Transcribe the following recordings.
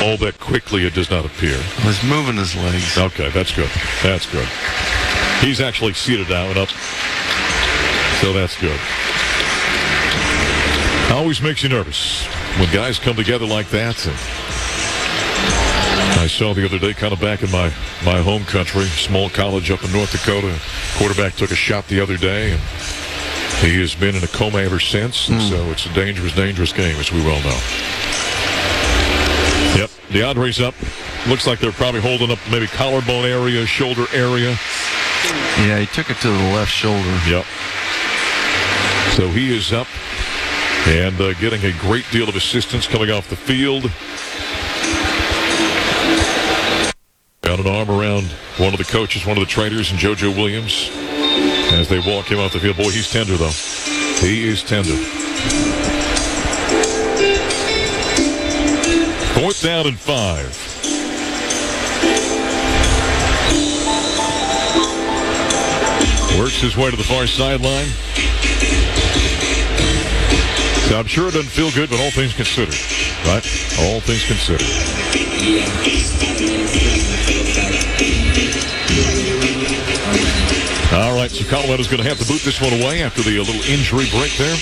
all that quickly, it does not appear. He's moving his legs. Okay, that's good. That's good. He's actually seated now and up, so that's good. Always makes you nervous when guys come together like that. And I saw the other day, kind of back in my home country, small college up in North Dakota, quarterback took a shot the other day, and he has been in a coma ever since. And so it's a dangerous, dangerous game, as we well know. Yep, DeAndre's up. Looks like they're probably holding up maybe collarbone area, shoulder area. Yeah, he took it to the left shoulder. Yep. So he is up and getting a great deal of assistance coming off the field. Got an arm around one of the coaches, one of the trainers, and JoJo Williams as they walk him off the field. Boy, he's tender, though. He is tender. 4th down and 5. Works his way to the far sideline. So I'm sure it doesn't feel good, but all things considered, right? All things considered. All right, so Colorado's going to have to boot this one away after the little injury break there.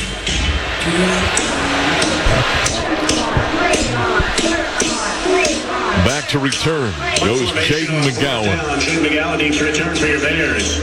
Back to return goes Jaden McGowan. Jaden McGowan needs to return for your Bears.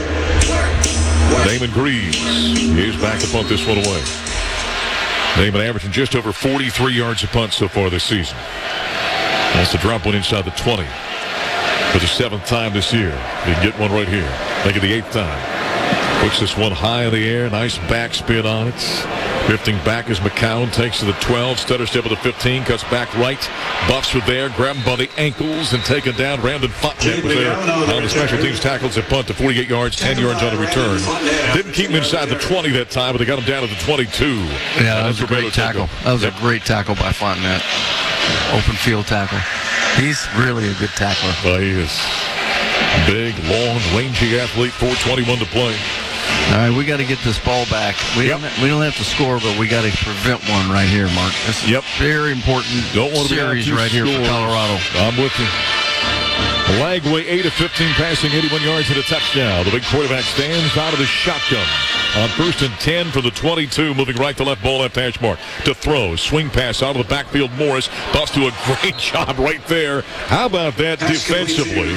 Damon Greaves is back to punt this one away. Damon averaging just over 43 yards a punt so far this season. That's to drop one inside the 20 for the 7th time this year. You can get one right here. Make it the 8th time. Puts this one high in the air. Nice backspin on it. Drifting back as McCown takes to the 12. Stutter step of the 15. Cuts back right. Buffs are there. Grab him by the ankles and taken down. Brandon Fontenot was there on the special teams tackles and punt to 48 yards. 10 yards on the return. Didn't keep him inside the 20 that time, but they got him down to the 22. Yeah, that was a great tackle. That was a great tackle by Fontenot. Open field tackle. He's really a good tackler. Well, he is big, long, rangy athlete. 4:21 to play. All right, we got to get this ball back. We don't have to score, but we got to prevent one right here, Mark. This is very important series right here for Colorado. I'm with you. Lagway, 8 of 15 passing, 81 yards and a touchdown. The big quarterback stands out of the shotgun on 1st and 10 for the 22, moving right to left, ball left hash mark. To throw, swing pass out of the backfield. Morris buffs do a great job right there. How about that defensively?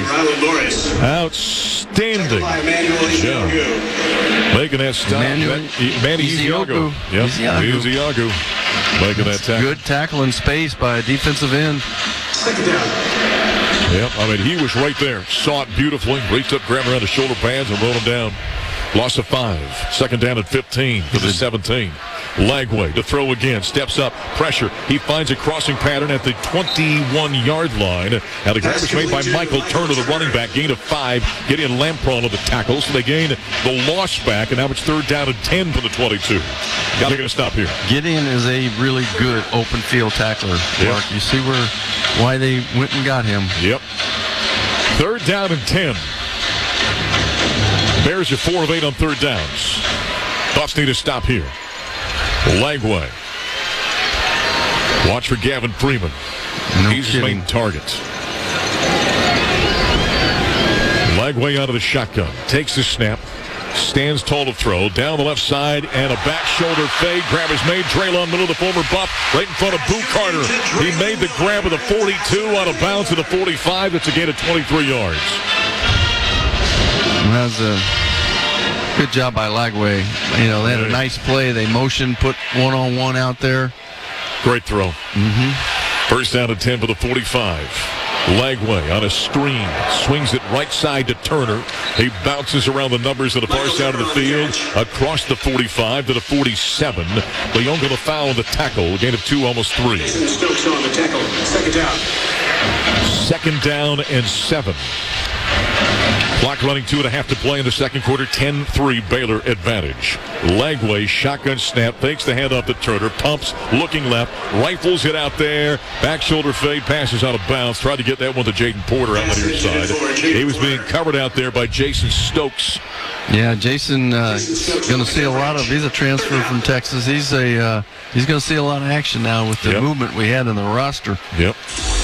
Outstanding job. Making that stop. Manny Ezeagu. Yep, Ezeagu. Making that tackle. Good tackle in space by a defensive end. 2nd down. Yep, I mean, he was right there. Saw it beautifully. Reached up, grabbed around the shoulder pads, and rolled him down. Loss of 5. 2nd down at 15 for the 17. Lagway to throw again. Steps up. Pressure. He finds a crossing pattern at the 21-yard line. Now the grab is made by Michael Turner, the running back. Gain of 5. Gideon Lampron on the tackle. So they gain the loss back, and now it's 3rd down and 10 for the 22. Got to get a stop here. Gideon is a really good open field tackler, Mark. You see why they went and got him. Yep. 3rd down and 10. Bears are 4 of 8 on 3rd downs. Buffs need a stop here. Lagway. Watch for Gavin Freeman. He's his main target. Lagway out of the shotgun. Takes the snap. Stands tall to throw. Down the left side and a back shoulder fade. Grab is made. Traylon, middle of the former Buff. Right in front of Boo Carter. He made the grab of the 42 out of bounds to the 45. That's a gain of 23 yards. That was a good job by Lagway. You know, they had a nice play. They motioned, put one-on-one out there. Great throw. 1st down and 10 for the 45. Lagway on a screen. Swings it right side to Turner. He bounces around the numbers on the far side of the field. Across the 45 to the 47. Leon going to foul on the tackle. Gain of 2, almost 3. Stokes on the tackle. 2nd down. 2nd down and 7. Clock running 2.5 to play in the 2nd quarter. 10-3 Baylor advantage. Lagway, shotgun snap, fakes the handoff to Turner, pumps, looking left, rifles it out there, back shoulder fade, passes out of bounds. Tried to get that one to Jaden Porter out on the near side. He was being covered out there by Jason Stokes. Yeah, Jason going to see a lot of. He's a transfer from Texas. He's going to see a lot of action now with the movement we had in the roster. Yep.